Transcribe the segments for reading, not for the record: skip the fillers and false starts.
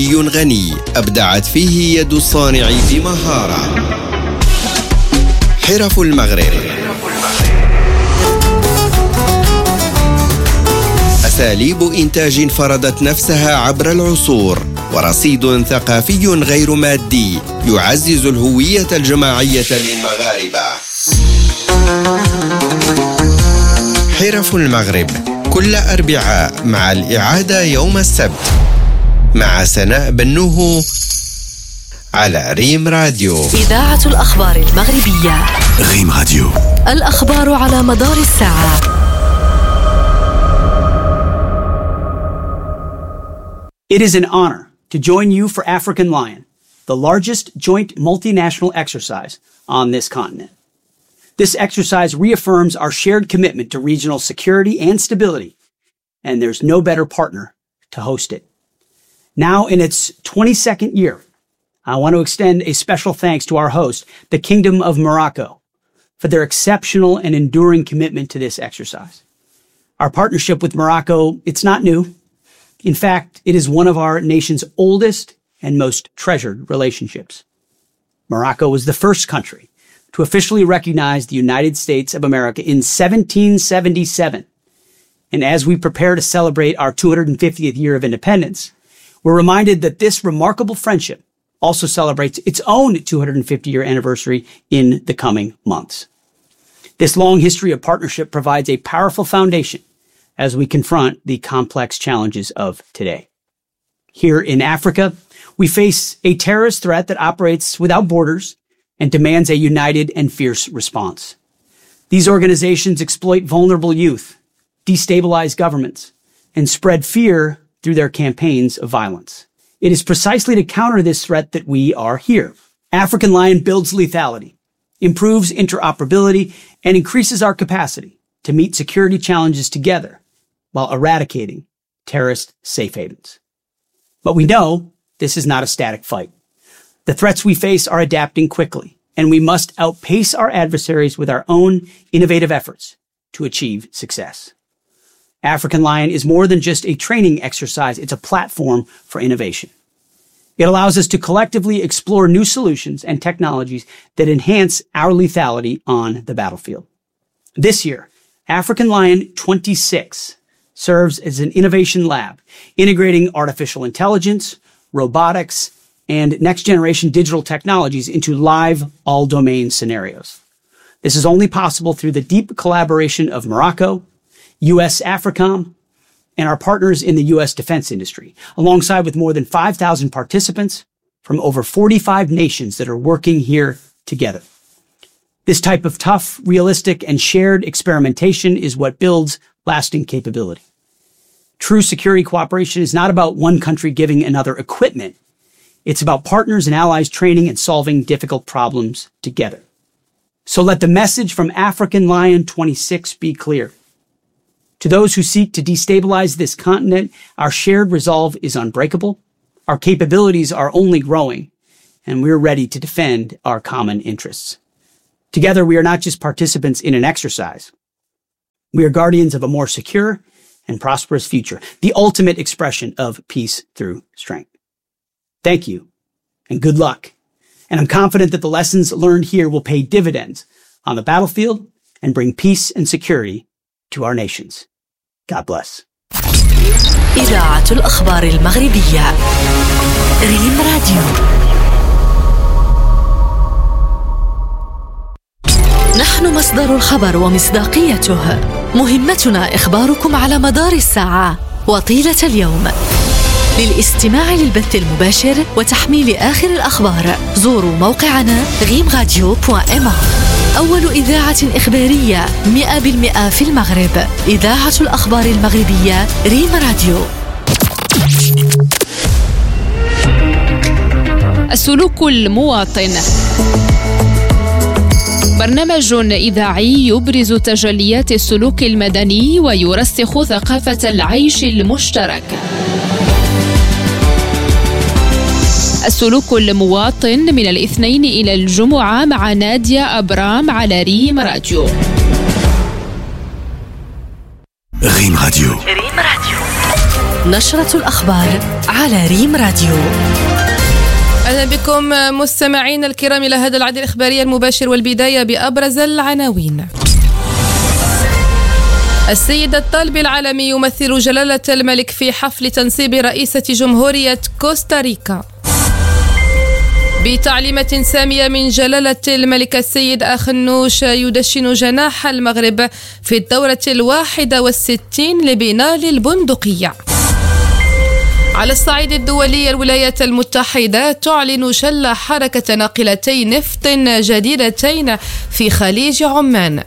غني أبدعت فيه يد الصانع بمهارة. حرف المغرب، أساليب إنتاج فرضت نفسها عبر العصور، ورصيد ثقافي غير مادي يعزز الهوية الجماعية للمغاربة. حرف المغرب كل أربعاء مع الإعادة يوم السبت مع سناء بنوه على ريم راديو. إذاعة الأخبار المغربية ريم راديو، الأخبار على مدار الساعة. It is an honor to join you for African Lion, the largest joint multinational exercise on this continent. This exercise reaffirms our shared commitment to regional security and stability, and there's no better partner to host it. Now in its 22nd year, I want to extend a special thanks to our host, the Kingdom of Morocco, for their exceptional and enduring commitment to this exercise. Our partnership with Morocco, it's not new. In fact, it is one of our nation's oldest and most treasured relationships. Morocco was the first country to officially recognize the United States of America in 1777. And as we prepare to celebrate our 250th year of independence, we're reminded that this remarkable friendship also celebrates its own 250-year anniversary in the coming months. This long history of partnership provides a powerful foundation as we confront the complex challenges of today. Here in Africa, we face a terrorist threat that operates without borders and demands a united and fierce response. These organizations exploit vulnerable youth, destabilize governments, and spread fear through their campaigns of violence. It is precisely to counter this threat that we are here. African Lion builds lethality, improves interoperability, and increases our capacity to meet security challenges together while eradicating terrorist safe havens. But we know this is not a static fight. The threats we face are adapting quickly, and we must outpace our adversaries with our own innovative efforts to achieve success. African Lion is more than just a training exercise, it's a platform for innovation. It allows us to collectively explore new solutions and technologies that enhance our lethality on the battlefield. This year, African Lion 26 serves as an innovation lab, integrating artificial intelligence, robotics, and next-generation digital technologies into live, all-domain scenarios. This is only possible through the deep collaboration of Morocco, U.S. AFRICOM, and our partners in the U.S. defense industry, alongside with more than 5,000 participants from over 45 nations that are working here together. This type of tough, realistic, and shared experimentation is what builds lasting capability. True security cooperation is not about one country giving another equipment. It's about partners and allies training and solving difficult problems together. So let the message from African Lion 26 be clear. To those who seek to destabilize this continent, our shared resolve is unbreakable, our capabilities are only growing, and we're ready to defend our common interests. Together, we are not just participants in an exercise. We are guardians of a more secure and prosperous future, the ultimate expression of peace through strength. Thank you, and good luck. And I'm confident that the lessons learned here will pay dividends on the battlefield and bring peace and security to our nations. God bless. إذاعة الأخبار المغربية ريم راديو. نحن مصدر الخبر ومصداقيته. مهمتنا إخباركم على مدار الساعة وطيلة اليوم. للاستماع للبث المباشر وتحميل آخر الأخبار زوروا موقعنا rimradio.ma. أول إذاعة إخبارية 100% في المغرب. إذاعة الأخبار المغربية ريم راديو. السلوك المواطن، برنامج إذاعي يبرز تجليات السلوك المدني ويرسخ ثقافة العيش المشترك. السلوك المواطن من الاثنين إلى الجمعة مع نادية أبرام على ريم راديو. ريم راديو. نشرة الأخبار على ريم راديو. أهلا بكم مستمعين الكرام إلى هذا العدد الإخباري المباشر، والبداية بأبرز العناوين. السيد الطالب العالمي يمثل جلالة الملك في حفل تنصيب رئيسة جمهورية كوستاريكا. بتعليمة سامية من جلالة الملك السيد أخنوش يدشن جناح المغرب في الدورة 61 لبناء البندقية. على الصعيد الدولي، الولايات المتحدة تعلن شل حركة ناقلتي نفط جديدتين في خليج عمان.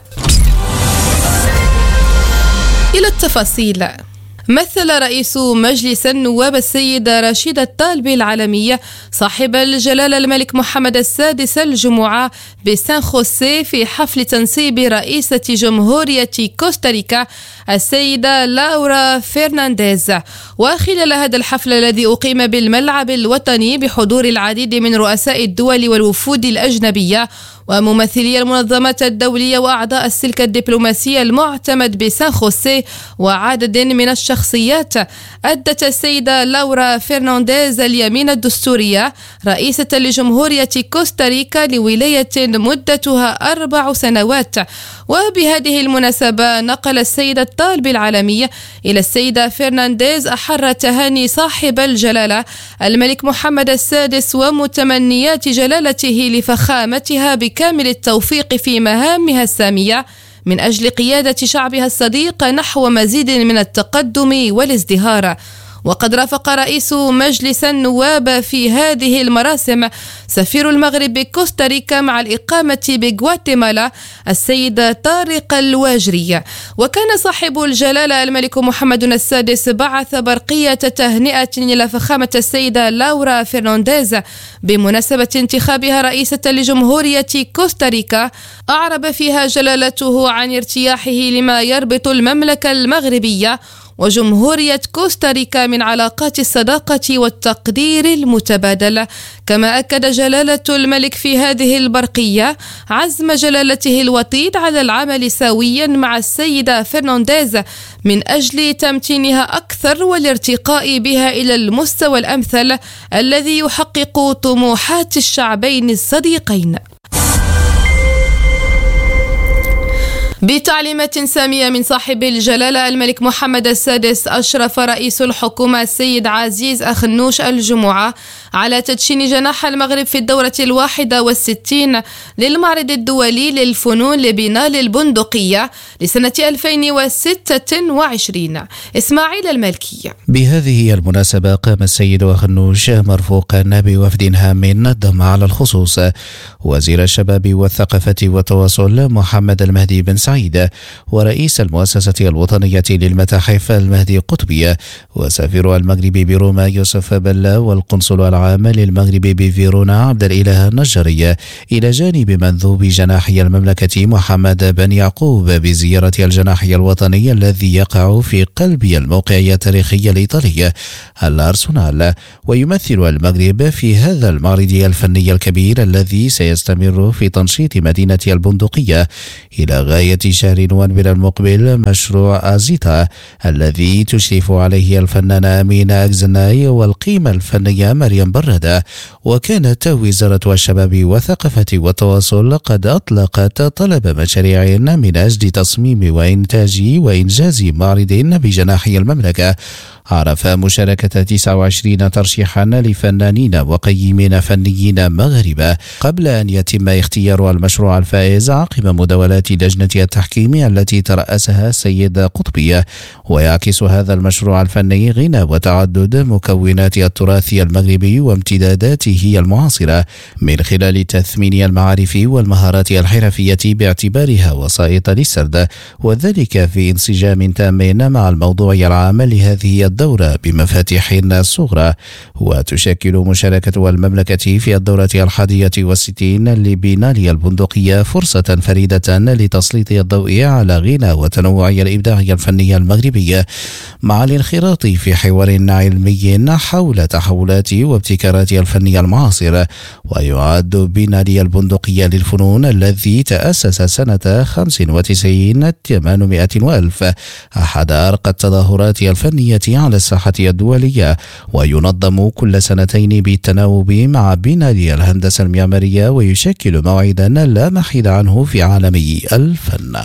إلى التفاصيل. مثل رئيس مجلس النواب السيد رشيد الطالب العالمي صاحب الجلالة الملك محمد السادس الجمعة بسان خوسيه في حفل تنصيب رئيسة جمهورية كوستاريكا السيدة لورا فرنانديز. وخلال هذا الحفل الذي أقيم بالملعب الوطني بحضور العديد من رؤساء الدول والوفود الأجنبية وممثلي المنظمات الدولية وأعضاء السلك الدبلوماسي المعتمد بسان خوسيه وعدد من الشخصيات، أدت السيدة لورا فرنانديز اليمين الدستورية رئيسة لجمهورية كوستاريكا لولاية مدتها 4 سنوات. وبهذه المناسبة نقل السيد الطالب العالمي إلى السيدة فرنانديز أحر تهاني صاحب الجلالة الملك محمد السادس ومتمنيات جلالته لفخامتها بكامل التوفيق في مهامها السامية من أجل قيادة شعبها الصديق نحو مزيد من التقدم والازدهار. وقد رافق رئيس مجلس النواب في هذه المراسم سفير المغرب بكوستاريكا مع الإقامة بغواتيمالا السيد طارق الواجري. وكان صاحب الجلالة الملك محمد السادس بعث برقية تهنئة إلى فخامة السيدة لورا فرنانديز بمناسبة انتخابها رئيسة لجمهورية كوستاريكا، أعرب فيها جلالته عن ارتياحه لما يربط المملكة المغربية وجمهورية كوستاريكا من علاقات الصداقة والتقدير المتبادل. كما أكد جلالة الملك في هذه البرقية عزم جلالته الوطيد على العمل سويا مع السيدة فرنانديز من أجل تمتينها أكثر والارتقاء بها إلى المستوى الأمثل الذي يحقق طموحات الشعبين الصديقين. بتعليمات سامية من صاحب الجلالة الملك محمد السادس، أشرف رئيس الحكومة السيد عزيز أخنوش الجمعة على تدشين جناح المغرب في الدورة 61 للمعرض الدولي للفنون لبناء البندقية لسنة 2026. إسماعيل المالكي. بهذه المناسبة قام السيد أخنوش مرفوقا بوفد هام ضم على الخصوص وزير الشباب والثقافة والتواصل محمد المهدي بن سعيد، ورئيس المؤسسة الوطنية للمتاحف المهدي قطبي، وسفير المغرب بروما يوسف بلا، والقنصل العام للمغرب بفيرونا عبد الإله النجاري، إلى جانب منذوب جناحي المملكة محمد بن يعقوب بزيارة الجناحي الوطني الذي يقع في قلب الموقع التاريخي الإيطالي الأرسنال. ويمثل المغرب في هذا المعرض الفني الكبير الذي سيستمر في تنشيط مدينة البندقية إلى غاية شهر نوفمبر المقبل مشروع أزيتا الذي تشرف عليه الفنانة أمينة أكزناي والقيمة الفنية مريم برادة. وكانت وزارة الشباب والثقافة والتواصل قد أطلقت طلب مشاريع من أجل تصميم وإنتاج وإنجاز معرض بجناحي المملكة عرف مشاركة 29 ترشيحا لفنانين وقيمين فنيين مغاربة قبل أن يتم اختيار المشروع الفائز عقب مداولات لجنة التحكيم التي ترأسها السيد قطبي. ويعكس هذا المشروع الفني غنى وتعدد مكونات التراث المغربي وامتداداته المعاصرة من خلال تثمين المعارف والمهارات الحرفية باعتبارها وسائط للسرد، وذلك في انسجام تام مع الموضوع العام لهذه الدورة بمفاتيح صغرى. وتشكل مشاركة المملكة في الدورة 61 لبناء البندقية فرصة فريدة لتسليط الضوء على غنى وتنوع الإبداع الفني المغربي مع الانخراط في حوار علمي حول تحولات وابتكارات الفن المعاصر. ويعد بناء البندقية للفنون الذي تأسس سنة 95 800 وألف أحد أرقى التظاهرات الفنية على الساحة الدولية، وينظم كل سنتين بالتناوب مع بنادي الهندسة المعمارية، ويشكل موعدا لا محيد عنه في عالم الفن.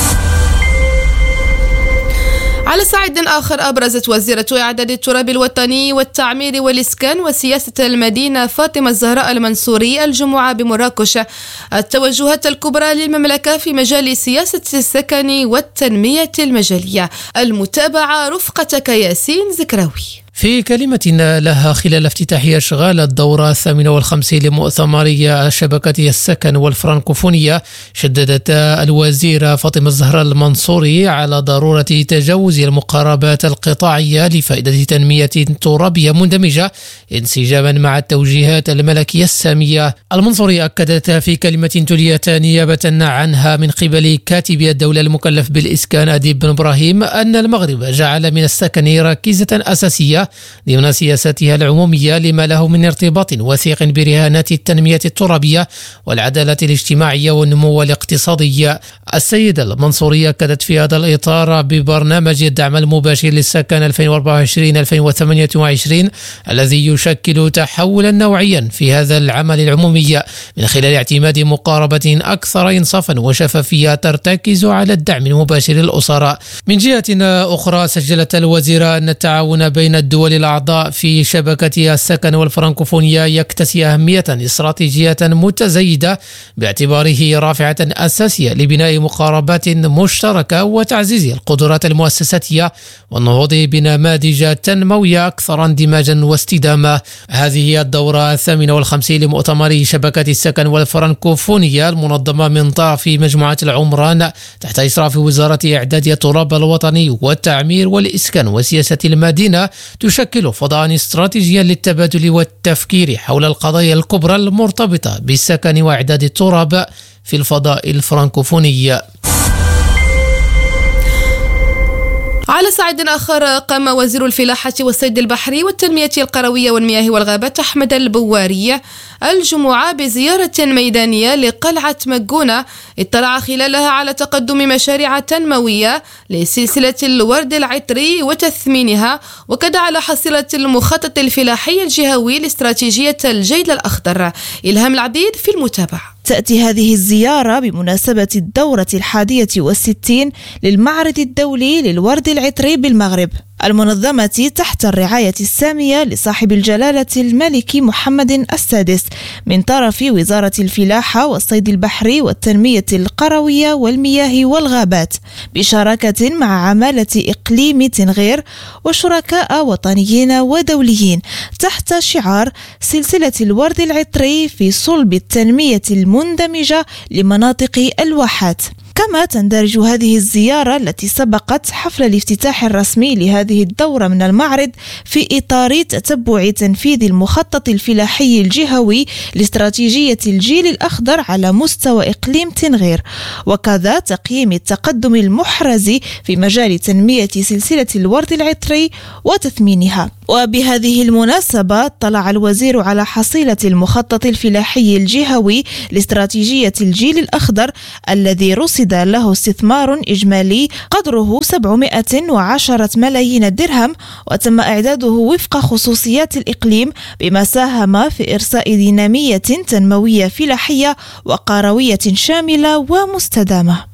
على صعيد آخر، أبرزت وزيرة إعداد التراب الوطني والتعمير والإسكان وسياسة المدينة فاطمة الزهراء المنصوري الجمعة بمراكش التوجهات الكبرى للمملكة في مجال سياسة السكن والتنمية المجالية. المتابعة رفقتك ياسين زكراوي. في كلمة لها خلال افتتاح أشغال الدورة 58 لمؤتمر شبكة السكن والفرنكوفونية، شددت الوزيرة فاطمة الزهراء المنصوري على ضرورة تجاوز المقاربات القطاعية لفائدة تنمية ترابية مندمجة انسجاما مع التوجيهات الملكية السامية. المنصوري أكدت في كلمة تليت نيابة عنها من قبل كاتب الدولة المكلف بالإسكان أديب بن إبراهيم أن المغرب جعل من السكن ركيزة أساسية ضمن سياستها العمومية، لما له من ارتباط وثيق برهانات التنمية الترابية والعدالة الاجتماعية والنمو الاقتصادي. السيدة المنصورية أكدت في هذا الإطار ببرنامج الدعم المباشر للسكن 2024-2028 الذي يشكل تحولا نوعيا في هذا العمل العمومي من خلال اعتماد مقاربة أكثر إنصافا وشفافية ترتكز على الدعم المباشر للأسر. من جهة أخرى، سجلت الوزيرة أن التعاون بين الدول الأعضاء في شبكة السكن والفرنكوفونية يكتسي أهمية استراتيجية متزايدة باعتباره رافعة أساسية لبناء مقاربات مشتركة وتعزيز القدرات المؤسساتية والنهوض بنماذج تنموية أكثر اندماجا واستدامة. هذه الدورة 58 لمؤتمر شبكة السكن والفرنكوفونية المنظمة من طرف مجموعة العمران تحت إشراف وزارة إعداد التراب الوطني والتعمير والإسكان وسياسة المدينة، تشكل فضاء استراتيجيا للتبادل والتفكير حول القضايا الكبرى المرتبطة بالسكن وإعداد التراب في الفضاء الفرنكوفوني. على صعيد آخر، قام وزير الفلاحة والصيد البحري والتنمية القروية والمياه والغابات أحمد البواري الجمعة بزيارة ميدانية لقلعة مجونة، اطلع خلالها على تقدم مشاريع تنموية لسلسلة الورد العطري وتثمينها، وكذا على حصيلة المخطط الفلاحي الجهوي لاستراتيجية الجيل الأخضر. إلهام العبيد في المتابعة. تأتي هذه الزيارة بمناسبة الدورة 61 للمعرض الدولي للورد العطري بالمغرب، المنظمة تحت الرعاية السامية لصاحب الجلالة الملك محمد السادس من طرف وزارة الفلاحة والصيد البحري والتنمية القروية والمياه والغابات، بشراكة مع عمالة إقليم تنغير وشركاء وطنيين ودوليين، تحت شعار سلسلة الورد العطري في صلب التنمية المندمجة لمناطق الواحات. كما تندرج هذه الزيارة التي سبقت حفل الافتتاح الرسمي لهذه الدورة من المعرض في إطار تتبع تنفيذ المخطط الفلاحي الجهوي لاستراتيجية الجيل الأخضر على مستوى إقليم تنغير، وكذا تقييم التقدم المحرز في مجال تنمية سلسلة الورد العطري وتثمينها. وبهذه المناسبة اطلع الوزير على حصيلة المخطط الفلاحي الجهوي لاستراتيجية الجيل الأخضر الذي رصد له استثمار إجمالي قدره 710 ملايين درهم، وتم إعداده وفق خصوصيات الإقليم، بما ساهم في إرساء دينامية تنموية فلاحية وقروية شاملة ومستدامة.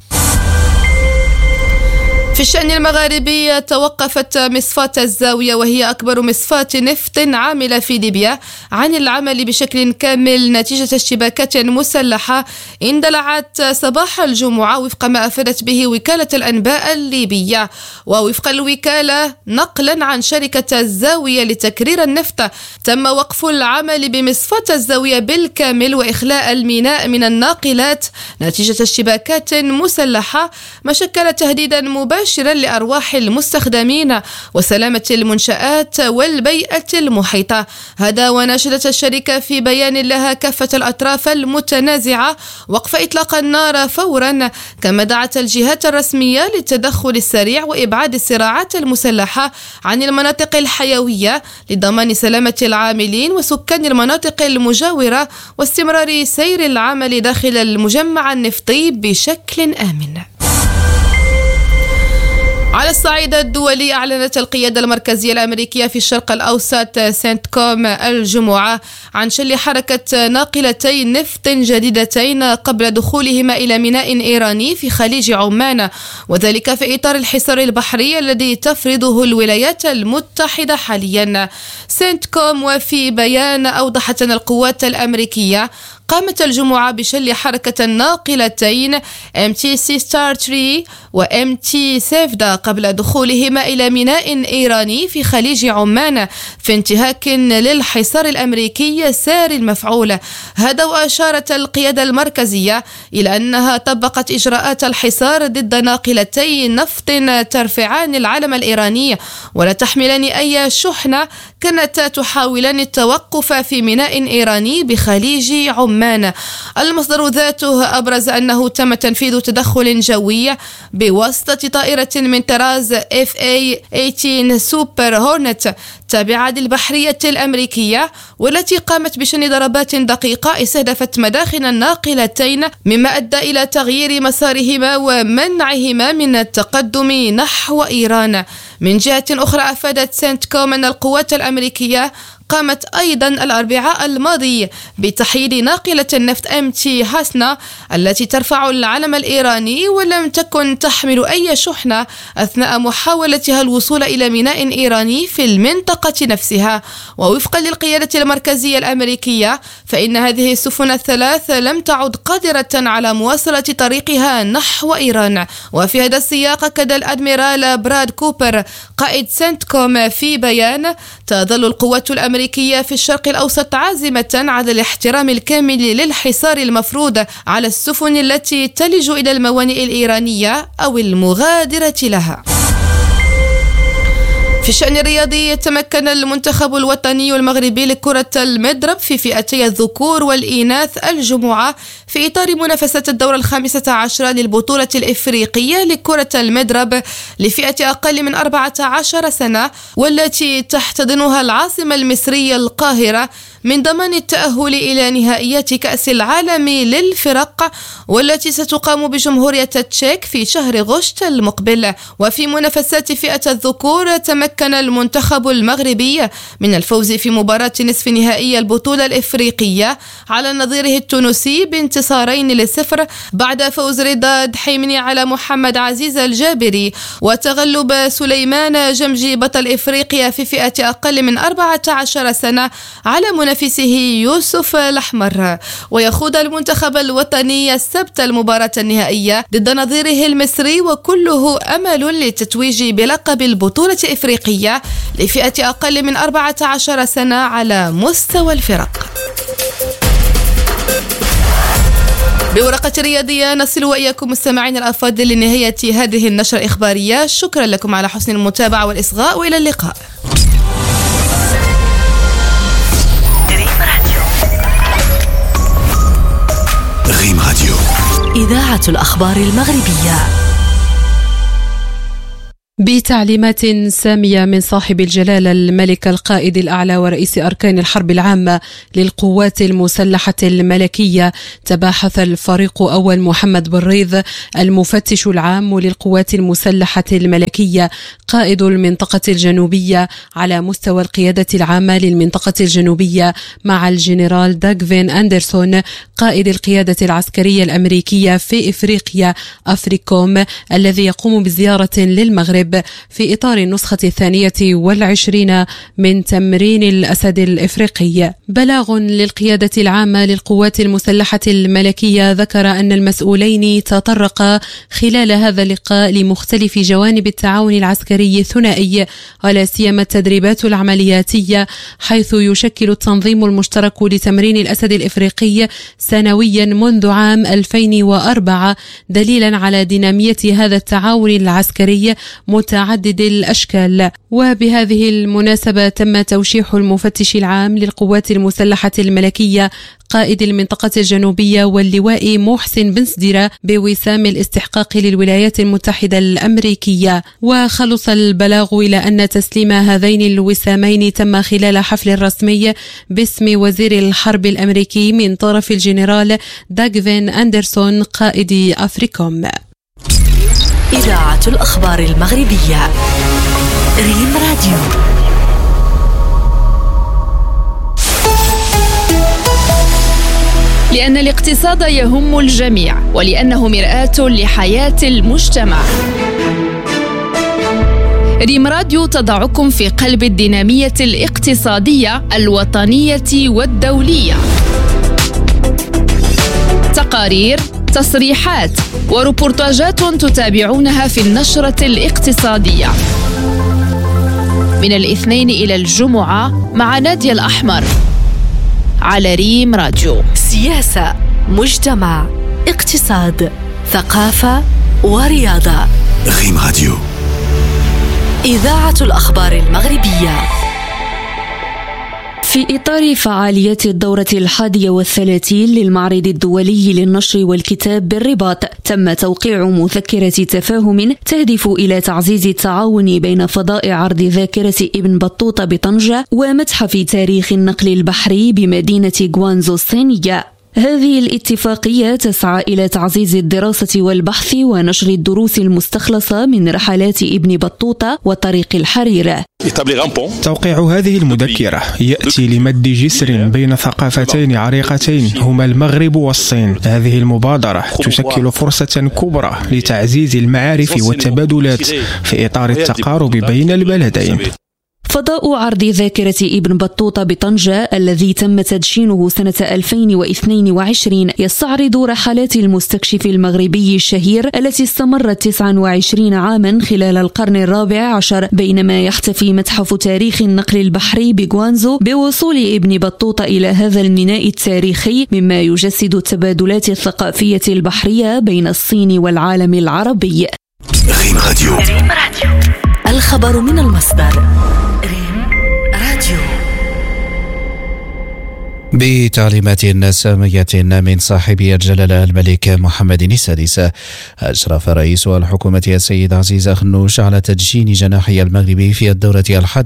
في الشأن المغاربي، توقفت مصفاة الزاوية وهي أكبر مصفاة نفط عاملة في ليبيا عن العمل بشكل كامل نتيجة اشتباكات مسلحة اندلعت صباح الجمعة وفق ما أفادت به وكالة الأنباء الليبية. ووفق الوكالة نقلا عن شركة الزاوية لتكرير النفط، تم وقف العمل بمصفاة الزاوية بالكامل وإخلاء الميناء من الناقلات نتيجة اشتباكات مسلحة، ما شكل تهديدا مباشرا لأرواح المستخدمين وسلامة المنشآت والبيئة المحيطة. هذا وناشدت الشركة في بيان لها كافة الأطراف المتنازعة وقف إطلاق النار فورا، كما دعت الجهات الرسمية للتدخل السريع وإبعاد الصراعات المسلحة عن المناطق الحيوية لضمان سلامة العاملين وسكان المناطق المجاورة واستمرار سير العمل داخل المجمع النفطي بشكل آمن. على الصعيد الدولي، أعلنت القيادة المركزية الأمريكية في الشرق الأوسط سنتكوم الجمعة عن شل حركة ناقلتي نفط جديدتين قبل دخولهما إلى ميناء إيراني في خليج عمان، وذلك في إطار الحصار البحري الذي تفرضه الولايات المتحدة حاليا. سنتكوم وفي بيان أوضحت أن القوات الأمريكية قامت الجمعة بشل حركة الناقلتين MT ستار 3 و MT سيفدا قبل دخولهما إلى ميناء إيراني في خليج عمان في انتهاك للحصار الأمريكي سار المفعول. هذا وأشارت القيادة المركزية إلى أنها طبقت إجراءات الحصار ضد ناقلتي نفط ترفعان العلم الإيراني ولا تحملان أي شحنة كانت تحاولان التوقف في ميناء إيراني بخليج عمان. المصدر ذاته أبرز أنه تم تنفيذ تدخل جوي بواسطة طائرة من طراز FA-18 سوبر هورنت تابعة للبحرية الأمريكية، والتي قامت بشن ضربات دقيقة استهدفت مداخن الناقلتين، مما أدى إلى تغيير مسارهما ومنعهما من التقدم نحو إيران. من جهة أخرى، أفادت سنتكوم أن القوات الأمريكية قامت أيضا الأربعاء الماضي بتحييد ناقلة النفط MT هاسنا التي ترفع العلم الإيراني ولم تكن تحمل أي شحنة أثناء محاولتها الوصول إلى ميناء إيراني في المنطقة نفسها. ووفقا للقيادة المركزية الأمريكية، فإن هذه السفن الثلاث لم تعد قادرة على مواصلة طريقها نحو إيران. وفي هذا السياق، أكد الأدميرال براد كوبر قائد سنتكوم في بيان: تظل القوات الأمريكية في الشرق الأوسط عازمة على الاحترام الكامل للحصار المفروض على السفن التي تلج إلى الموانئ الإيرانية أو المغادرة لها. في الشأن الرياضي، تمكن المنتخب الوطني المغربي لكرة المضرب في فئتي الذكور والإناث الجمعة في إطار منافسة الدورة 15 للبطولة الإفريقية لكرة المضرب لفئة أقل من 14 سنة، والتي تحتضنها العاصمة المصرية القاهرة، من ضمان التأهل إلى نهائيات كأس العالم للفرق، والتي ستقام بجمهورية التشيك في شهر غشت المقبل. وفي منافسات فئة الذكور، تمكن المنتخب المغربي من الفوز في مباراة نصف نهائي البطولة الإفريقية على نظيره التونسي ب2-0 بعد فوز رضا دحيمني على محمد عزيز الجابري، وتغلب سليمان جمجي بطل إفريقيا في فئة أقل من 14 سنة على منافسه يوسف الأحمر. ويخوض المنتخب الوطني السبت المباراة النهائية ضد نظيره المصري، وكله أمل للتتويج بلقب البطولة الإفريقية لفئة أقل من 14 سنة على مستوى الفرق. بورقة رياضية نصل وإياكم مستمعين الأفاضل لنهاية هذه النشرة الإخبارية. شكرا لكم على حسن المتابعة والإصغاء، وإلى اللقاء. ريم راديو، إذاعة الأخبار المغربية. بتعليمات سامية من صاحب الجلالة الملك القائد الأعلى ورئيس أركان الحرب العامة للقوات المسلحة الملكية، تباحث الفريق أول محمد بالريض المفتش العام للقوات المسلحة الملكية قائد المنطقة الجنوبية على مستوى القيادة العامة للمنطقة الجنوبية مع الجنرال داغفين أندرسون قائد القيادة العسكرية الأمريكية في إفريقيا أفريكوم، الذي يقوم بزيارة للمغرب في إطار النسخة 22 من تمرين الأسد الإفريقي. بلاغ للقيادة العامة للقوات المسلحة الملكية ذكر أن المسؤولين تطرقا خلال هذا اللقاء لمختلف جوانب التعاون العسكري الثنائي، ولا سيما التدريبات العملياتية، حيث يشكل التنظيم المشترك لتمرين الأسد الإفريقي سنويا منذ عام 2004 دليلا على دينامية هذا التعاون العسكري متعدد الأشكال. وبهذه المناسبة تم توشيح المفتش العام للقوات المسلحة الملكية قائد المنطقة الجنوبية واللواء محسن بن سديرة بوسام الاستحقاق للولايات المتحدة الأمريكية. وخلص البلاغ إلى أن تسليم هذين الوسامين تم خلال حفل رسمي باسم وزير الحرب الأمريكي من طرف الجنرال داغفين أندرسون قائد أفريكوم. إذاعة الأخبار المغربية. ريم راديو. لأن الاقتصاد يهم الجميع ولأنه مرآة لحياة المجتمع. ريم راديو تضعكم في قلب الدينامية الاقتصادية الوطنية والدولية. تقارير، تصريحات وريبورتاجات تتابعونها في النشرة الاقتصادية من الاثنين إلى الجمعة مع نادية الأحمر على ريم راديو. سياسة، مجتمع، اقتصاد، ثقافة ورياضة. ريم راديو. إذاعة الأخبار المغربية. في إطار فعاليات الدورة 31 للمعرض الدولي للنشر والكتاب بالرباط، تم توقيع مذكرة تفاهم تهدف إلى تعزيز التعاون بين فضاء عرض ذاكرة ابن بطوطة بطنجة ومتحف تاريخ النقل البحري بمدينة غوانزو الصينية. هذه الاتفاقية تسعى إلى تعزيز الدراسة والبحث ونشر الدروس المستخلصة من رحلات ابن بطوطة وطريق الحريرة. توقيع هذه المذكرة يأتي لمد جسر بين ثقافتين عريقتين هما المغرب والصين. هذه المبادرة تشكل فرصة كبرى لتعزيز المعارف والتبادلات في إطار التقارب بين البلدين. فضاء عرض ذاكرة ابن بطوطة بطنجة الذي تم تدشينه سنة 2022 يستعرض رحلات المستكشف المغربي الشهير التي استمرت 29 عاما خلال القرن الرابع عشر، بينما يحتفي متحف تاريخ النقل البحري بغوانزو بوصول ابن بطوطة إلى هذا الميناء التاريخي، مما يجسد التبادلات الثقافية البحرية بين الصين والعالم العربي. ريم راديو. الخبر من المصدر. ريم راديو. بتعليمات سامية من صاحب الجلالة الملك محمد السادس، أشرف رئيس الحكومة السيد عزيز أخنوش على تدشين جناحي المغرب في الدورة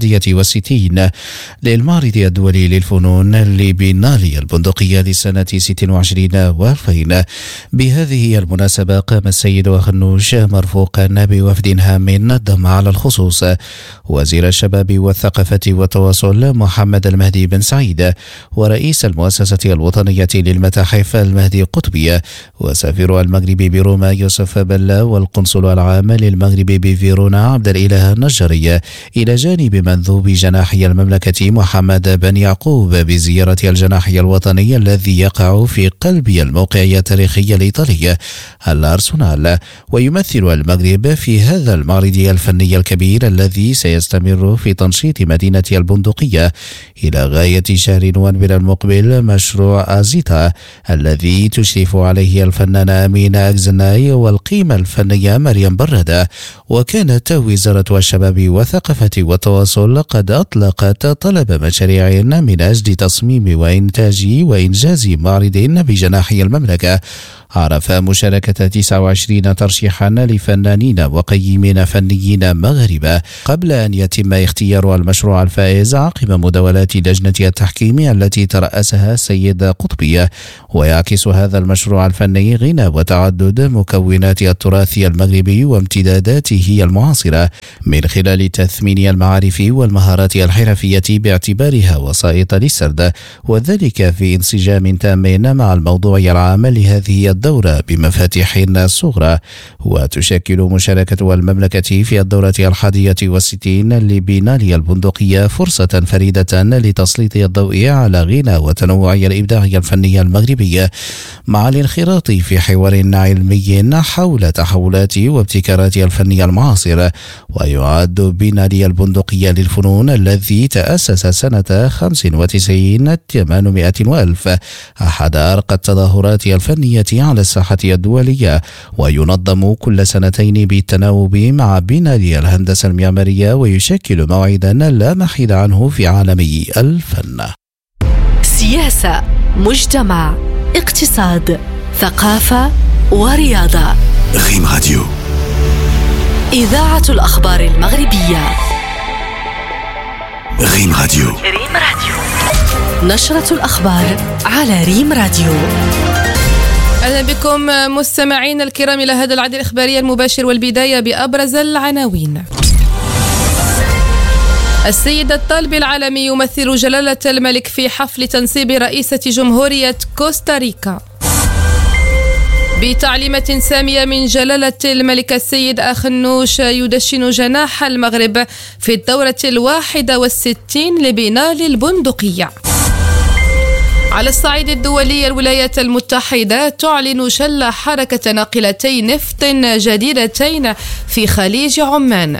61 للمعرض الدولي للفنون لبنالي البندقية لسنة 26 و2000. بهذه المناسبة قام السيد أخنوش مرفوقا بوفد هام نظم على الخصوص وزير الشباب والثقافة والتواصل محمد المهدي بن سعيد، ورئيس المؤسسة الوطنية للمتاحف المهدي قطبية، وسفير المغرب بروما يوسف بلا، والقنصل العام للمغرب بفيرونا عبد الإله النجاري، إلى جانب منذوب جناحي المملكة محمد بن يعقوب بزيارة الجناحي الوطني الذي يقع في قلب الموقعية التاريخية الإيطالية الأرسنال. ويمثل المغرب في هذا المعرض الفني الكبير الذي سيستمر في تنشيط مدينة البندقية إلى غاية شهر نوفمبر المقبل مشروع أزيتا الذي تشرف عليه الفنانة أمينة أكزناي والقيمة الفنية مريم برادة. وكانت وزارة الشباب والثقافة والتواصل قد أطلقت طلب مشاريع من أجل تصميم وإنتاج وإنجاز معرض بجناحي المملكة عرف مشاركة 29 ترشيحا لفنانين وقيمين فنيين مغاربة قبل أن يتم اختيار المشروع الفائز عقب مداولات لجنة التحكيم التي ترأسها السيد قطبية. ويعكس هذا المشروع الفني غنى وتعدد مكونات التراث المغربي وامتداداته المعاصرة من خلال تثمين المعارف والمهارات الحرفية باعتبارها وسائط للسرد، وذلك في انسجام تام مع الموضوع العام لهذه الدورة بمفاتيح صغرى. وتشكل مشاركة المملكة في الدورة 61 لبنالي البندقية فرصة فريدة لتسليط الضوء على غنى وتنوع الإبداع الفني المغربي مع الانخراط في حوار علمي حول تحولات وابتكارات الفن المعاصر. ويعد بنالي البندقية للفنون الذي تأسس سنة 95 800 وألف أحد أرقى التظاهرات الفنية على الساحة الدولية، وينظم كل سنتين بالتناوب مع بنالي الهندسة المعمارية، ويشكل موعدا لا محيد عنه في عالم الفن. سياسة، مجتمع، اقتصاد، ثقافة ورياضة. ريم راديو. إذاعة الأخبار المغربية. ريم راديو. ريم راديو. نشرة الأخبار على ريم راديو. أهلا بكم مستمعين الكرام إلى هذا العدد الإخباري المباشر، والبداية بأبرز العناوين. السيد الطالب العالمي يمثل جلالة الملك في حفل تنصيب رئيسة جمهورية كوستاريكا. بتعليمة سامية من جلالة الملك السيد أخنوش يدشن جناح المغرب في الدورة 61 لبناء البندقية. على الصعيد الدولي، الولايات المتحدة تعلن شل حركة ناقلتي نفط جديدتين في خليج عمان.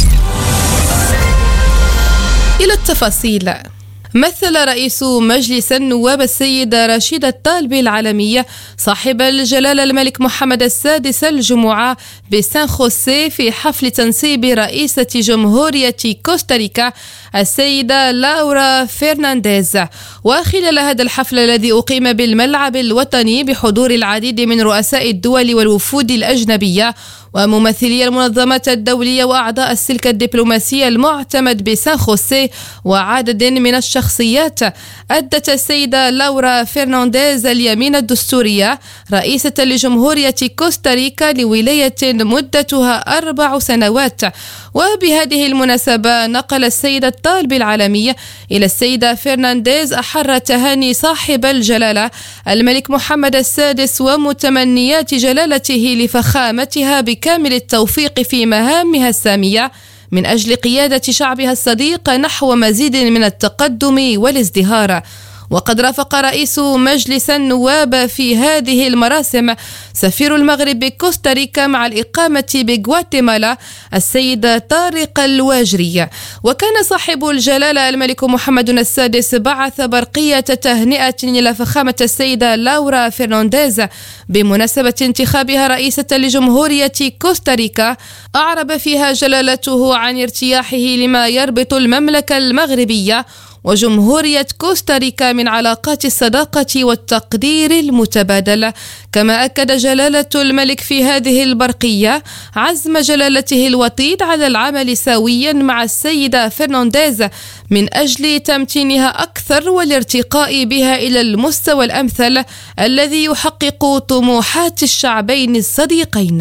إلى التفاصيل. مثل رئيس مجلس النواب السيد رشيد الطالبي العالمي صاحب الجلالة الملك محمد السادس الجمعة بسان خوسيه في حفل تنصيب رئيسة جمهورية كوستاريكا السيدة لاورا فرنانديز. وخلال هذا الحفل الذي أقيم بالملعب الوطني بحضور العديد من رؤساء الدول والوفود الأجنبية وممثلي المنظمات الدولية وأعضاء السلك الدبلوماسي المعتمد بسان خوسيه وعدد من الشخصيات، أدت السيدة لاورا فرنانديز اليمين الدستورية رئيسة لجمهورية كوستاريكا لولاية مدتها 4 سنوات. وبهذه المناسبة نقل السيد الطالبي العالمي إلى السيدة فرنانديز أحر تهاني صاحب الجلالة الملك محمد السادس ومتمنيات جلالته لفخامتها بكامل التوفيق في مهامها السامية من أجل قيادة شعبها الصديق نحو مزيد من التقدم والازدهار. وقد رافق رئيس مجلس النواب في هذه المراسم سفير المغرب بكوستاريكا مع الإقامة بغواتيمالا السيد طارق الواجري. وكان صاحب الجلالة الملك محمد السادس بعث برقية تهنئة إلى فخامة السيدة لاورا فرنانديز بمناسبة انتخابها رئيسة لجمهورية كوستاريكا، أعرب فيها جلالته عن ارتياحه لما يربط المملكة المغربية وجمهورية كوستاريكا من علاقات الصداقة والتقدير المتبادل. كما أكد جلالة الملك في هذه البرقية عزم جلالته الوطيد على العمل سويا مع السيدة فرنانديز من أجل تمتينها أكثر والارتقاء بها إلى المستوى الأمثل الذي يحقق طموحات الشعبين الصديقين.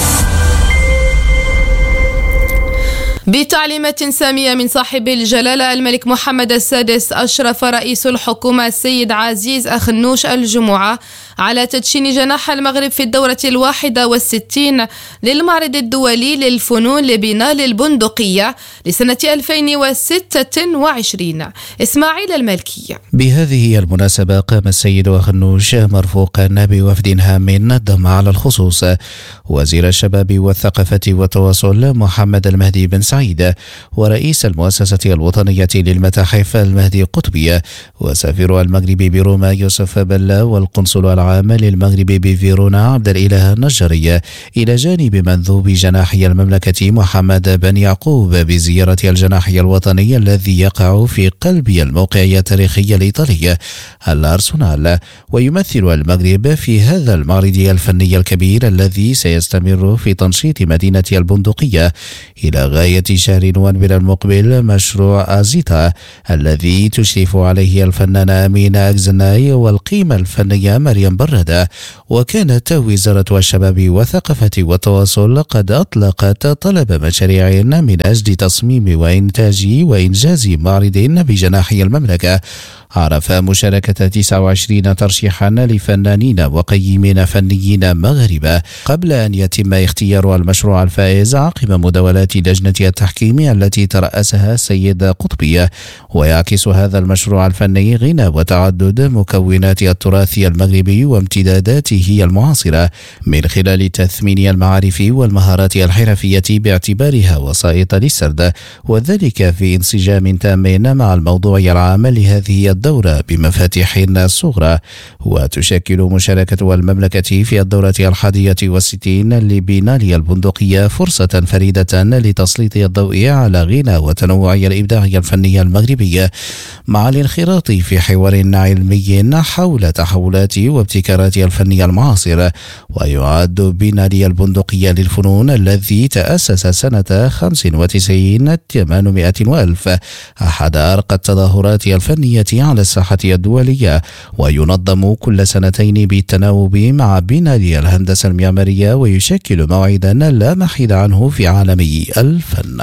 بتعليمة سامية من صاحب الجلالة الملك محمد السادس، أشرف رئيس الحكومة السيد عزيز أخنوش الجمعة على تدشين جناح المغرب في الدورة 61 للمعرض الدولي للفنون لبناء البندقية لسنة 2026. إسماعيل المالكي. بهذه المناسبة قام السيد أخنوش مرفوقا بوفد هام نظم على الخصوص وزير الشباب والثقافة والتواصل محمد المهدي بن سعيد، ورئيس المؤسسة الوطنية للمتاحف المهدي قطبي، وسفير المغرب بروما يوسف بلا، والقنصل العام للمغرب بفيرونا عبد الإله النجاري، إلى جانب منذوب جناحي المملكة محمد بن يعقوب بزيارة الجناحي الوطني الذي يقع في قلب الموقعية التاريخية الإيطالية الأرسنال. ويمثل المغرب في هذا المعرض الفني الكبير الذي سيستمر في تنشيط مدينة البندقية إلى غاية شهر نوفمبر المقبل مشروع أزيتا الذي تشرف عليه الفنانة أمينة أكزناي والقيمة الفنية مريم برادة. وكانت وزارة الشباب والثقافة والتواصل قد أطلقت طلب مشاريع من أجل تصميم وإنتاج وإنجاز معرض بجناحي المملكة عرف مشاركة 29 ترشيحا لفنانين وقيمين فنيين مغاربة قبل أن يتم اختيار المشروع الفائز عقب مداولات لجنة التحكيم التي ترأسها السيد قطبي. ويعكس هذا المشروع الفني غنى وتعدد مكونات التراث المغربي وامتداداته المعاصرة من خلال تثمين المعارف والمهارات الحرفية باعتبارها وسائط للسرد، وذلك في انسجام تام مع الموضوع العام لهذه الدورة بمفاتيح صغرى. وتشكل مشاركة المملكة في الدورة 61 لبناء البندقية فرصة فريدة لتسليط الضوء على غنى وتنوع الإبداع الفني المغربي مع الانخراط في حوار علمي حول تحولات وابتكارات الابتكارات الفنية المعاصرة، ويعد بنادي البندقية للفنون الذي تأسس سنة 95 800 وألف أحد أرقى التظاهرات الفنية على الساحة الدولية، وينظم كل سنتين بالتناوب مع بنادي الهندسة المعمارية، ويشكل موعدا لا محيد عنه في عالم الفن.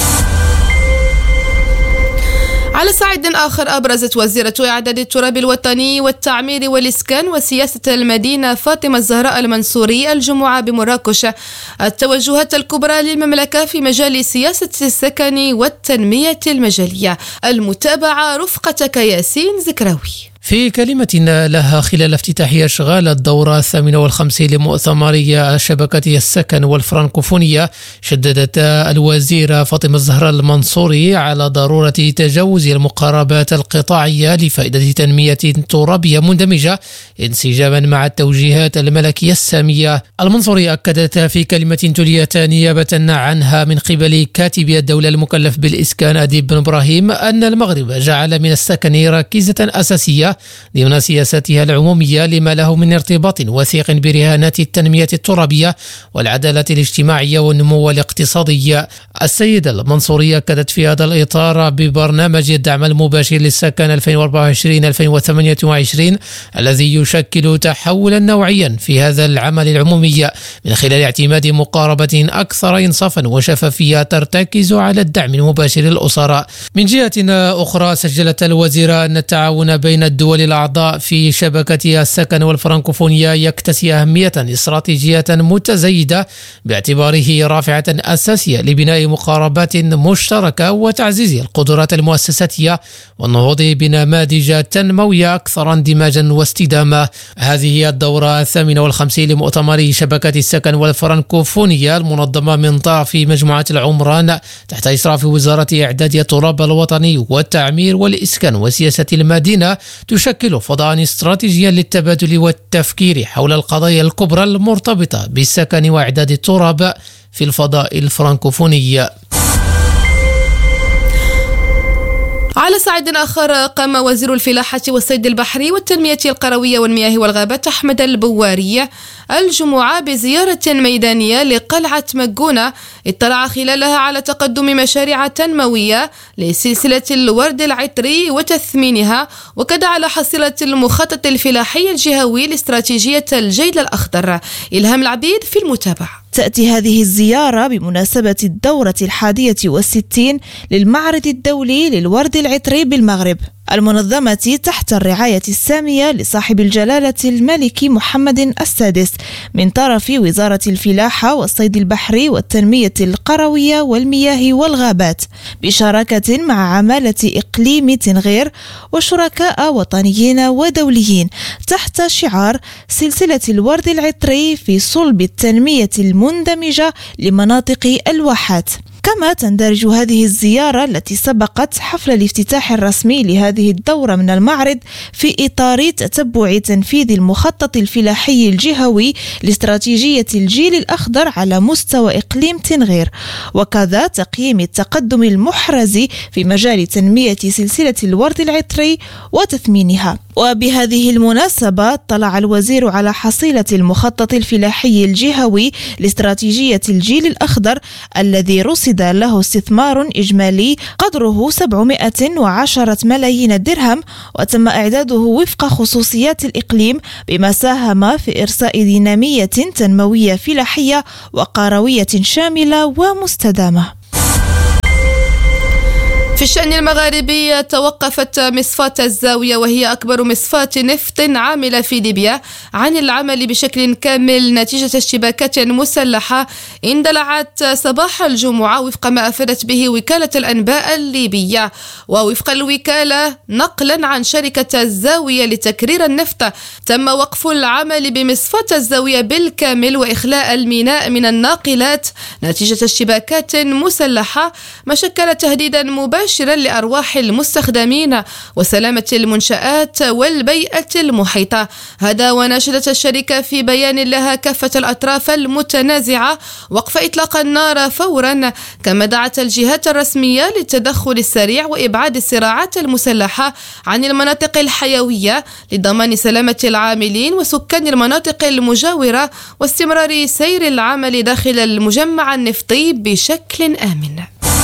على صعيد آخر، أبرزت وزيرة إعداد التراب الوطني والتعمير والإسكان وسياسة المدينة فاطمة الزهراء المنصوري الجمعة بمراكش التوجهات الكبرى للمملكة في مجال سياسة السكن والتنمية المجالية. المتابعة رفقة ياسين زكراوي. في كلمة لها خلال افتتاح أشغال الدورة 58 لمؤتمر شبكة السكن والفرنكوفونية، شددت الوزيرة فاطمة الزهراء المنصوري على ضرورة تجاوز المقاربات القطاعية لفائدة تنمية ترابية مندمجة انسجاما مع التوجيهات الملكية السامية. المنصوري أكدت في كلمة تليت نيابة عنها من قبل كاتب الدولة المكلف بالإسكان أديب بن إبراهيم أن المغرب جعل من السكن ركيزة أساسية ضمن سياستها العمومية، لما له من ارتباط وثيق برهانات التنمية الترابية والعدالة الاجتماعية والنمو الاقتصادي. السيدة المنصورية أكدت في هذا الإطار ببرنامج الدعم المباشر للسكن 2024-2028 الذي يشكل تحولا نوعيا في هذا العمل العمومي من خلال اعتماد مقاربة أكثر إنصافا وشفافية ترتكز على الدعم المباشر للأسر. من جهة أخرى، سجلت الوزيرة أن التعاون بين الدول الأعضاء في شبكة السكن والفرنكوفونية يكتسي أهمية استراتيجية متزايدة باعتباره رافعة أساسية لبناء مقاربات مشتركة وتعزيز القدرات المؤسساتية والنهوض بنماذج تنموية أكثر اندماجا واستدامة. هذه الدورة 58 لمؤتمر شبكة السكن والفرنكوفونية المنظمة من طرف مجموعة العمران تحت إشراف وزارة إعداد التراب الوطني والتعمير والإسكان وسياسة المدينة تشكل فضاء استراتيجيا للتبادل والتفكير حول القضايا الكبرى المرتبطة بالسكن وإعداد التراب في الفضاء الفرنكوفوني. على صعيد آخر، قام وزير الفلاحة والصيد البحري والتنمية القروية والمياه والغابات أحمد البواري الجمعة بزيارة ميدانية لقلعة مجونة، اطلع خلالها على تقدم مشاريع تنموية لسلسلة الورد العطري وتثمينها، وكذا على حصيلة المخطط الفلاحي الجهوي لاستراتيجية الجيل الأخضر. إلهام العبيد في المتابعة. تأتي هذه الزيارة بمناسبة الدورة 61 للمعرض الدولي للورد العطري بالمغرب، المنظمة تحت الرعاية السامية لصاحب الجلالة الملك محمد السادس من طرف وزارة الفلاحة والصيد البحري والتنمية القروية والمياه والغابات، بشراكة مع عمالة إقليم تنغير وشركاء وطنيين ودوليين، تحت شعار سلسلة الورد العطري في صلب التنمية المندمجة لمناطق الواحات. كما تندرج هذه الزيارة التي سبقت حفل الافتتاح الرسمي لهذه الدورة من المعرض في إطار تتبع تنفيذ المخطط الفلاحي الجهوي لاستراتيجية الجيل الأخضر على مستوى إقليم تنغير، وكذا تقييم التقدم المحرز في مجال تنمية سلسلة الورد العطري وتثمينها. وبهذه المناسبة طلع الوزير على حصيلة المخطط الفلاحي الجهوي لاستراتيجية الجيل الأخضر الذي رصد له استثمار إجمالي قدره 710 ملايين درهم، وتم إعداده وفق خصوصيات الإقليم، بما ساهم في إرساء دينامية تنموية فلاحية وقروية شاملة ومستدامة. في الشأن المغاربي، توقفت مصفاة الزاوية وهي أكبر مصفاة نفط عاملة في ليبيا عن العمل بشكل كامل نتيجة اشتباكات مسلحة اندلعت صباح الجمعة، وفق ما أفادت به وكالة الأنباء الليبية. ووفق الوكالة نقلا عن شركة الزاوية لتكرير النفط، تم وقف العمل بمصفاة الزاوية بالكامل وإخلاء الميناء من الناقلات نتيجة اشتباكات مسلحة، ما شكل تهديدا مباشر مباشرا لأرواح المستخدمين وسلامة المنشآت والبيئة المحيطة. هذا وناشدت الشركة في بيان لها كافة الأطراف المتنازعة وقف إطلاق النار فورا، كما دعت الجهات الرسمية للتدخل السريع وإبعاد الصراعات المسلحة عن المناطق الحيوية لضمان سلامة العاملين وسكان المناطق المجاورة واستمرار سير العمل داخل المجمع النفطي بشكل آمن.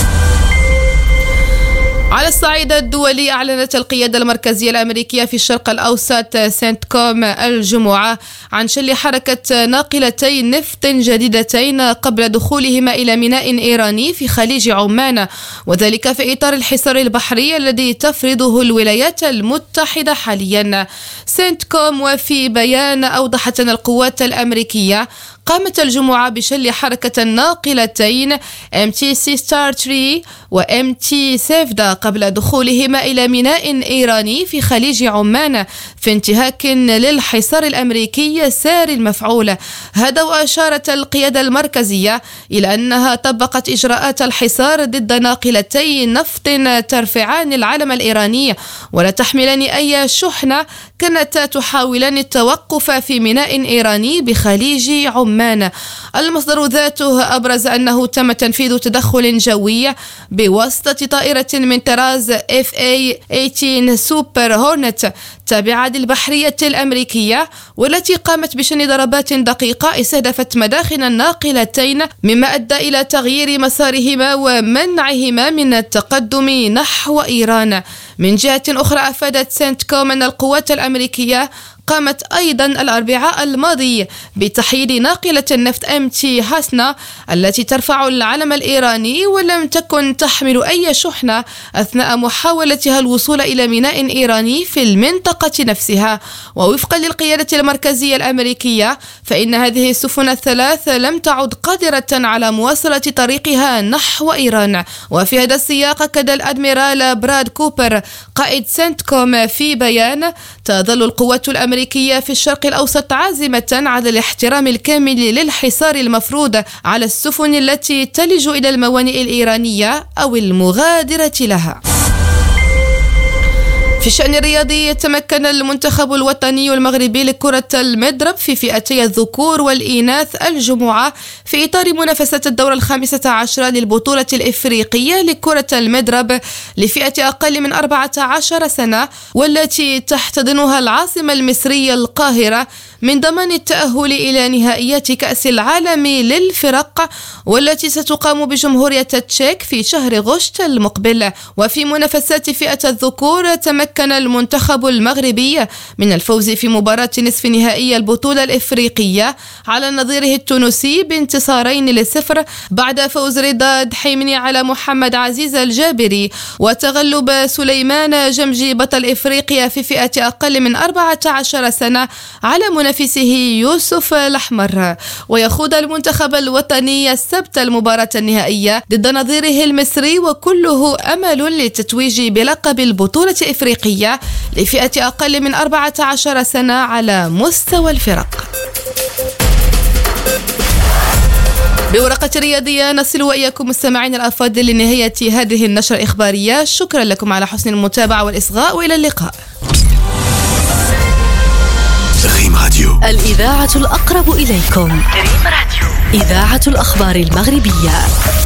على الصعيد الدولي، أعلنت القيادة المركزية الأمريكية في الشرق الأوسط سنتكوم الجمعة عن شل حركة ناقلتي نفط جديدتين قبل دخولهما إلى ميناء إيراني في خليج عمان، وذلك في إطار الحصار البحري الذي تفرضه الولايات المتحدة حاليا. سنتكوم وفي بيان أوضحت أن القوات الأمريكية قامت الجمعة بشل حركة الناقلتين MTC Star 3 و MT سيفدا قبل دخولهما إلى ميناء إيراني في خليج عمان في انتهاك للحصار الأمريكي ساري المفعول. هذا وأشارت القيادة المركزية إلى أنها طبقت إجراءات الحصار ضد ناقلتي نفط ترفعان العلم الإيراني ولا تحملان أي شحنة كانتا تحاولان التوقف في ميناء إيراني بخليج عمان. المصدر ذاته أبرز أنه تم تنفيذ تدخل جوي بواسطة طائرة من طراز FA-18 سوبر هورنت تابعة للبحرية الأمريكية، والتي قامت بشن ضربات دقيقة استهدفت مداخن الناقلتين، مما أدى إلى تغيير مسارهما ومنعهما من التقدم نحو إيران. من جهة أخرى، أفادت سنتكوم أن القوات الأمريكية قامت أيضا الأربعاء الماضي بتحييد ناقلة النفط MT هاسنا التي ترفع العلم الإيراني ولم تكن تحمل أي شحنة أثناء محاولتها الوصول إلى ميناء إيراني في المنطقة نفسها. ووفقا للقيادة المركزية الأمريكية فإن هذه السفن الثلاث لم تعد قادرة على مواصلة طريقها نحو إيران. وفي هذا السياق أكد الأدميرال براد كوبر قائد سنتكوم في بيان: تظل القوات الأمريكية في الشرق الأوسط عازمة على الاحترام الكامل للحصار المفروض على السفن التي تلج إلى الموانئ الإيرانية أو المغادرة لها. في الشأن الرياضي، تمكن المنتخب الوطني المغربي لكرة المضرب في فئتي الذكور والإناث الجمعة في إطار منافسة الدورة 15 للبطولة الإفريقية لكرة المضرب لفئة أقل من 14 سنة، والتي تحتضنها العاصمة المصرية القاهرة، من ضمان التأهل إلى نهائيات كأس العالم للفرق والتي ستقام بجمهورية التشيك في شهر غشت المقبل. وفي منافسات فئة الذكور، تمكن المنتخب المغربي من الفوز في مباراة نصف نهائي البطولة الإفريقية على نظيره التونسي ب2-0 بعد فوز رضا دحيمني على محمد عزيز الجابري وتغلب سليمان جمجي بطل إفريقيا في فئة أقل من 14 سنة على منافسه يوسف الأحمر. ويخوض المنتخب الوطني السبت المباراة النهائية ضد نظيره المصري، وكله أمل للتتويج بلقب البطولة الإفريقية لفئة أقل من 14 سنة على مستوى الفرق. بورقة رياضية نصل وإياكم مستمعين الأفاضل لنهاية هذه النشرة الإخبارية. شكرا لكم على حسن المتابعة والإصغاء، وإلى اللقاء. ريم راديو، الإذاعة الأقرب إليكم. ريم راديو، إذاعة الأخبار المغربية.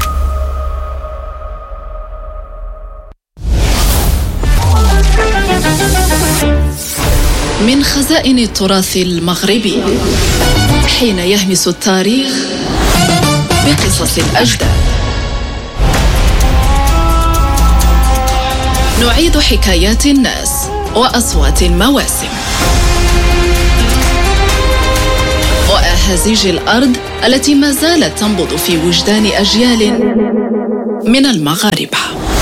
من خزائن التراث المغربي، حين يهمس التاريخ بقصص الأجداد، نعيد حكايات الناس وأصوات المواسم وأهازيج الأرض التي ما زالت تنبض في وجدان أجيال من المغاربة.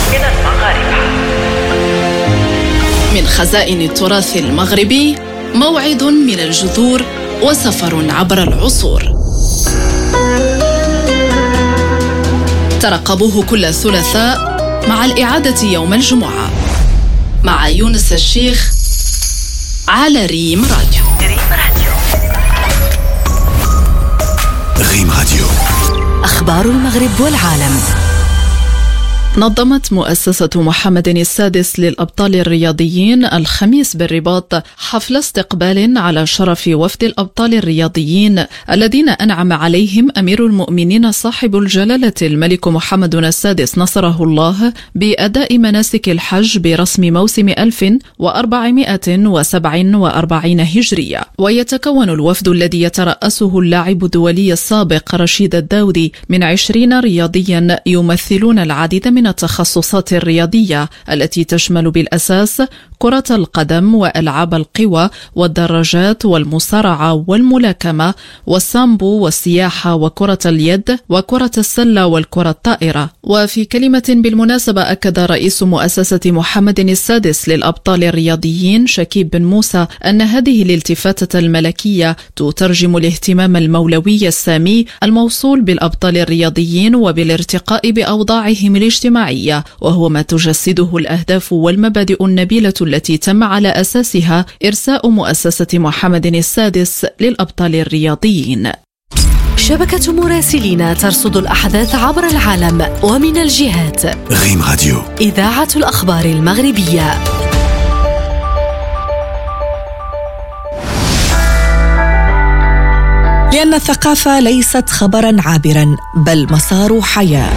من خزائن التراث المغربي، موعد من الجذور وسفر عبر العصور. ترقبوه كل ثلاثاء مع الإعادة يوم الجمعة مع يونس الشيخ على ريم راديو. ريم راديو، أخبار المغرب والعالم. نظمت مؤسسة محمد السادس للأبطال الرياضيين الخميس بالرباط حفل استقبال على شرف وفد الأبطال الرياضيين الذين أنعم عليهم أمير المؤمنين صاحب الجلالة الملك محمد السادس نصره الله بأداء مناسك الحج برسم موسم 1447 هجرية. ويتكون الوفد الذي يترأسه اللاعب الدولي السابق رشيد الداودي من 20 رياضيا يمثلون العديد من التخصصات الرياضية التي تشمل بالأساس كرة القدم وألعاب القوى والدراجات والمصارعة والملاكمة والسامبو والسياحة وكرة اليد وكرة السلة والكرة الطائرة. وفي كلمة بالمناسبة أكد رئيس مؤسسة محمد السادس للأبطال الرياضيين شكيب بن موسى أن هذه الالتفاتة الملكية تترجم الاهتمام المولوي السامي الموصول بالأبطال الرياضيين وبالارتقاء بأوضاعهم الاجتماعية، وهو ما تجسده الأهداف والمبادئ النبيلة التي تم على أساسها إرساء مؤسسة محمد السادس للأبطال الرياضيين. شبكة مراسلين ترصد الأحداث عبر العالم ومن الجهات. ريم راديو إذاعة الأخبار المغربية. لأن الثقافة ليست خبرا عابرا بل مسار حياة.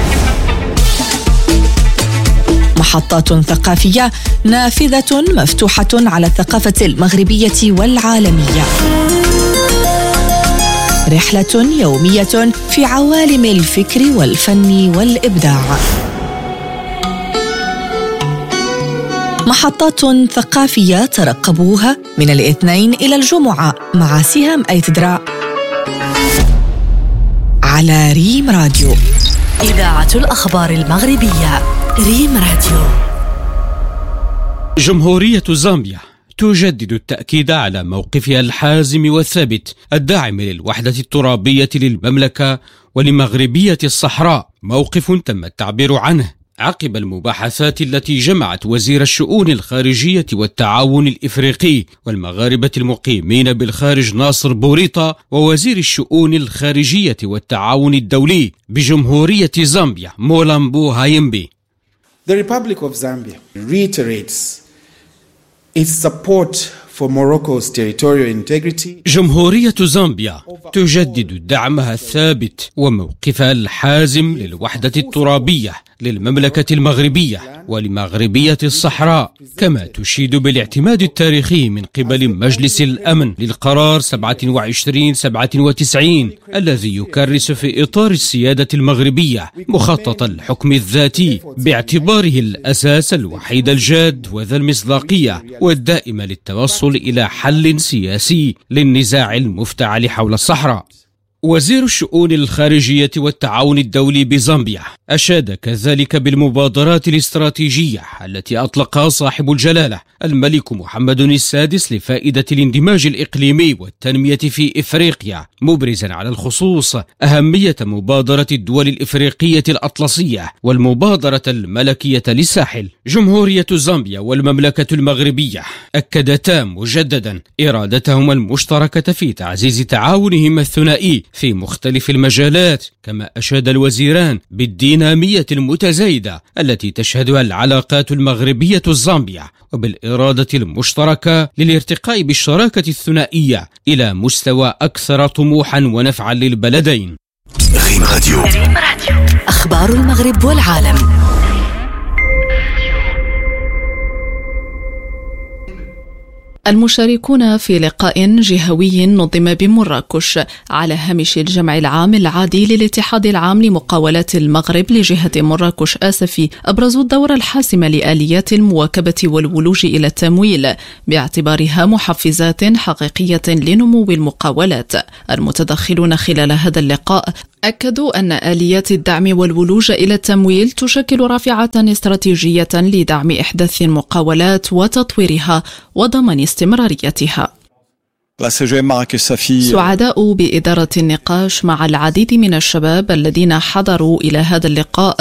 محطات ثقافية نافذة مفتوحة على الثقافة المغربية والعالمية. رحلة يومية في عوالم الفكر والفن والإبداع. محطات ثقافية ترقبوها من الاثنين إلى الجمعة مع سهام أيتدرا على ريم راديو. إذاعة الأخبار المغربية ريم راديو. جمهورية زامبيا تجدد التأكيد على موقفها الحازم والثابت الداعم للوحدة الترابية للمملكة ولمغربية الصحراء، موقف تم التعبير عنه عقب المباحثات التي جمعت وزير الشؤون الخارجية والتعاون الإفريقي والمغاربة المقيمين بالخارج ناصر بوريطة ووزير الشؤون الخارجية والتعاون الدولي بجمهورية زامبيا مولامبو هايمبي. The Republic of Zambia reiterates its support for Morocco's territorial integrity. جمهورية زامبيا تجدد دعمها الثابت وموقفها الحازم للوحدة الترابية للمملكة المغربية ولمغربية الصحراء، كما تشيد بالاعتماد التاريخي من قبل مجلس الأمن للقرار 2797 الذي يكرس في إطار السيادة المغربية مخطط الحكم الذاتي باعتباره الأساس الوحيد الجاد وذا المصداقية والدائم للتوصل إلى حل سياسي للنزاع المفتعل حول الصحراء. وزير الشؤون الخارجية والتعاون الدولي بزامبيا أشاد كذلك بالمبادرات الاستراتيجية التي أطلقها صاحب الجلالة الملك محمد السادس لفائدة الاندماج الإقليمي والتنمية في إفريقيا، مبرزا على الخصوص أهمية مبادرة الدول الإفريقية الأطلسية والمبادرة الملكية للساحل. جمهورية زامبيا والمملكة المغربية أكدتا مجددا إرادتهما المشتركة في تعزيز تعاونهما الثنائي في مختلف المجالات، كما أشاد الوزيران بالدينامية المتزايدة التي تشهدها العلاقات المغربية الزامبية وبالإرادة المشتركة للارتقاء بالشراكة الثنائية إلى مستوى أكثر طموحا ونفعا للبلدين. ريم راديو. أخبار المغرب والعالم. المشاركون في لقاء جهوي نظم بمراكش على هامش الجمع العام العادي للاتحاد العام لمقاولات المغرب لجهة مراكش آسفي أبرزوا الدور الحاسم لآليات المواكبة والولوج إلى التمويل باعتبارها محفزات حقيقية لنمو المقاولات. المتدخلون خلال هذا اللقاء أكدوا أن آليات الدعم والولوج إلى التمويل تشكل رافعة استراتيجية لدعم إحداث المقاولات وتطويرها وضمان استمراريتها. سعداء بإدارة النقاش مع العديد من الشباب الذين حضروا إلى هذا اللقاء